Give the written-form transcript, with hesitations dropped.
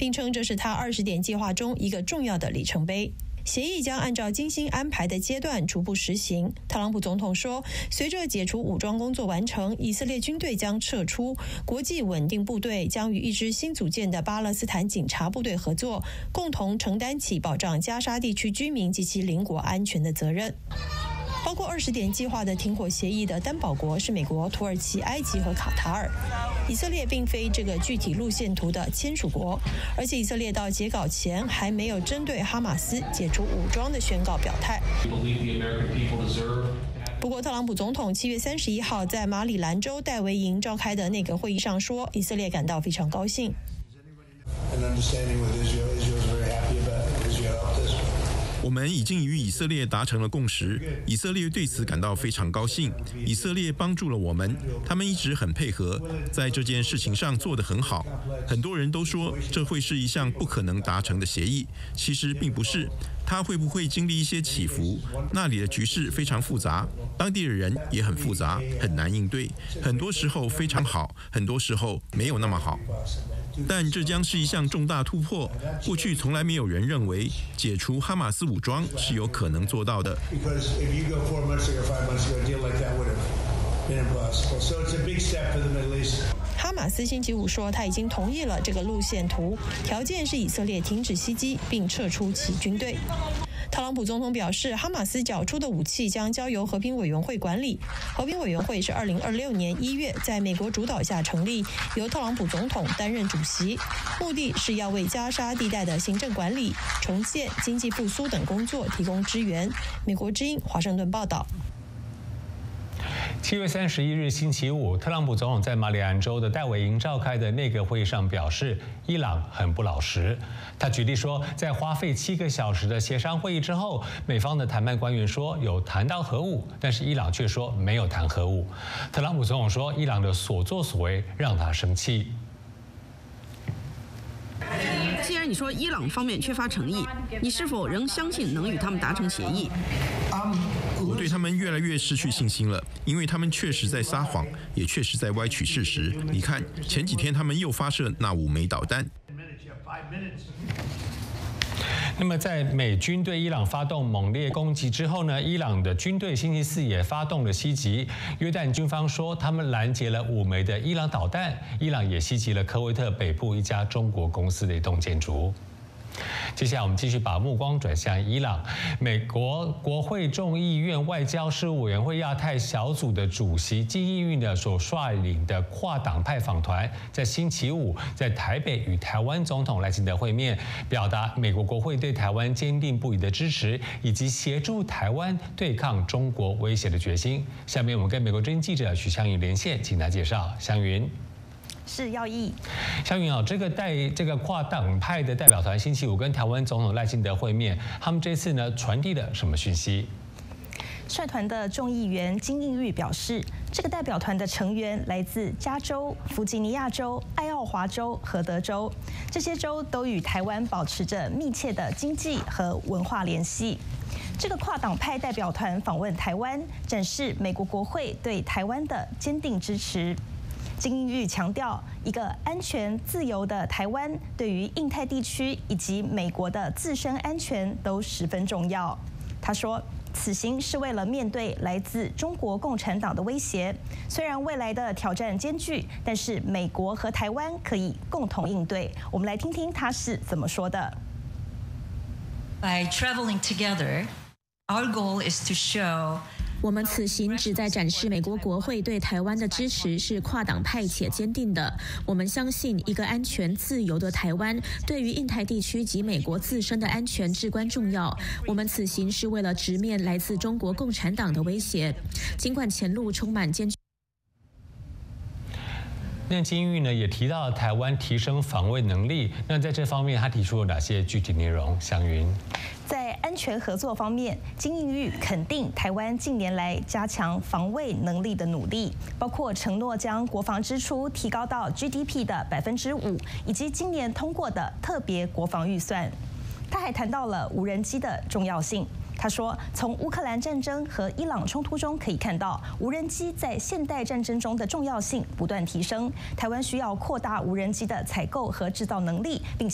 并称这是他20点计划中一个重要的里程碑。协议将按照精心安排的阶段逐步实行。特朗普总统说，随着解除武装工作完成，以色列军队将撤出，国际稳定部队将与一支新组建的巴勒斯坦警察部队合作，共同承担起保障加沙地区居民及其邻国安全的责任。包括20点计划的停火协议的担保国是美国、土耳其、埃及和卡塔尔。以色列并非这个具体路线图的签署国，而且以色列到截稿前还没有针对哈马斯解除武装的宣告表态。不过，特朗普总统7月31号在马里兰州戴维营召开的内阁会议上说，以色列感到非常高兴。 我们已经与以色列达成了共识，以色列对此感到非常高兴。以色列帮助了我们，他们一直很配合，在这件事情上做得很好。很多人都说这会是一项不可能达成的协议，其实并不是。它会不会经历一些起伏？那里的局势非常复杂，当地的人也很复杂，很难应对。很多时候非常好，很多时候没有那么好。但这将是一项重大突破。过去从来没有人认为解除哈马斯武装是有可能做到的。 哈马斯星期五说，他已经同意了这个路线图，条件是以色列停止袭击并撤出其军队。特朗普总统表示，哈马斯缴出的武器将交由和平委员会管理。和平委员会是2026年1月在美国主导下成立，由特朗普总统担任主席，目的是要为加沙地带的行政管理、重建、经济复苏等工作提供支援。美国之音华盛顿报道。 7月31日星期五，特朗普总统在马里兰州的戴维营召开的内阁会议上表示，伊朗很不老实。他举例说，在花费7个小时的协商会议之后，美方的谈判官员说有谈到核武，但是伊朗却说没有谈核武。特朗普总统说，伊朗的所作所为让他生气。 既然你说伊朗方面缺乏诚意，你是否仍相信能与他们达成协议？ 我对他们越来越失去信心了，因为他们确实在撒谎，也确实在歪曲事实。你看，前几天他们又发射那5枚导弹。 那么，在美军对伊朗发动猛烈攻击之后呢，伊朗的军队星期4也发动了袭击。约旦军方说，他们拦截了5枚的伊朗导弹。伊朗也袭击了科威特北部一家中国公司的一栋建筑。接下来我们继续把目光转向伊朗。美国国会众议院外交事务委员会亚太小组的主席金义煜呢所率领的跨党派访团，在星期五在台北与台湾总统赖清德会面，表达美国国会对台湾坚定不移的支持，以及协助台湾对抗中国威胁的决心。下面我们跟美国之音记者许湘云连线，请他介绍。湘云。 是耀义， 湘云啊，这个跨党派的代表团星期五跟台湾总统赖清德会面，他们这次呢传递了什么讯息？ 率团的众议员金义煜表示，这个代表团的成员来自加州、弗吉尼亚州、爱奥华州和德州，这些州都与台湾保持着密切的经济和文化联系。这个跨党派代表团访问台湾，展示美国国会对台湾的坚定支持。金义煜强调，一个安全自由的台湾对于印太地区以及美国的自身安全都十分重要。他说，此行是为了面对来自中国共产党的威胁，虽然未来的挑战艰巨，但是美国和台湾可以共同应对。我们来听听他是怎么说的。 By traveling together, our goal is to show 我们此行旨在展示美国国会对台湾的支持是跨党派且坚定的。我们相信一个安全自由的台湾对于印太地区及美国自身的安全至关重要。我们此行是为了直面来自中国共产党的威胁，尽管前路充满艰巨。 那金义煜呢也提到了台湾提升防卫能力，那在这方面他提出了哪些具体内容？湘云。 在安全合作方面，金义煜肯定台湾近年来加强防卫能力的努力，包括承诺将国防支出提高到 GDP 的5%，以及今年通过的特别国防预算。他还谈到了无人机的重要性。他说，从乌克兰战争和伊朗冲突中可以看到，无人机在现代战争中的重要性不断提升。台湾需要扩大无人机的采购和制造能力，并